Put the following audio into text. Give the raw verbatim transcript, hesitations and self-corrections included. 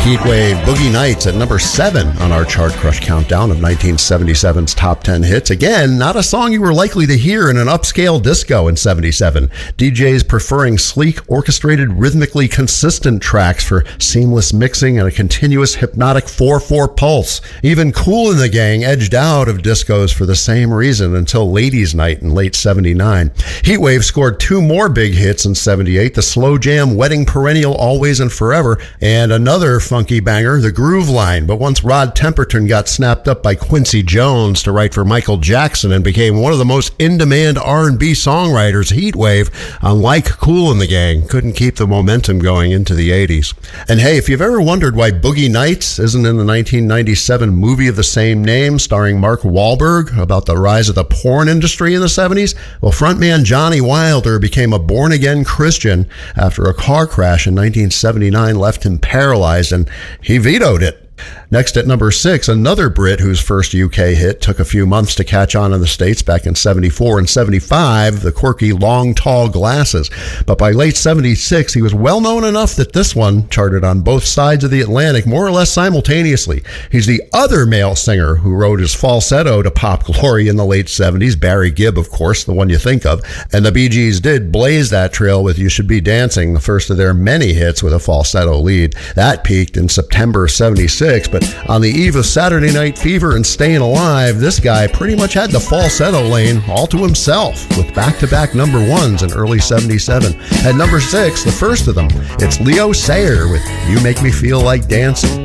Heatwave, Boogie Nights at number seven on our Chart Crush countdown of nineteen seventy-seven's top ten hits. Again, not a song you were likely to hear in an upscale disco in seventy-seven. D Js preferring sleek, orchestrated, rhythmically consistent tracks for seamless mixing and a continuous hypnotic four four pulse. Even Kool and the Gang edged out of discos for the same reason until Ladies Night in late seventy-nine. Heatwave scored two more big hits in seventy-eight, the slow jam Wedding Perennial Always and Forever, and another funky banger, The Groove Line. But once Rod Temperton got snapped up by Quincy Jones to write for Michael Jackson and became one of the most in-demand R and B songwriters, Heatwave, unlike Kool and the Gang, couldn't keep the momentum going into the eighties. And hey, if you've ever wondered why Boogie Nights isn't in the nineteen ninety-seven movie of the same name starring Mark Wahlberg about the rise of the porn industry in the seventies, well, frontman Johnny Wilder became a born-again Christian after a car crash in nineteen seventy-nine left him paralyzed, and he vetoed it. Next at number six, another Brit whose first U K hit took a few months to catch on in the States back in seventy-four and seventy-five, the quirky Long Tall Glasses. But by late seventy-six, he was well known enough that this one charted on both sides of the Atlantic more or less simultaneously. He's the other male singer who wrote his falsetto to pop glory in the late seventies, Barry Gibb, of course, the one you think of. And the Bee Gees did blaze that trail with You Should Be Dancing, the first of their many hits with a falsetto lead. That peaked in September seventy-six, but on the eve of Saturday Night Fever and Staying Alive, this guy pretty much had the falsetto lane all to himself with back-to-back number ones in early seventy-seven. At number six, the first of them, it's Leo Sayer with You Make Me Feel Like Dancing.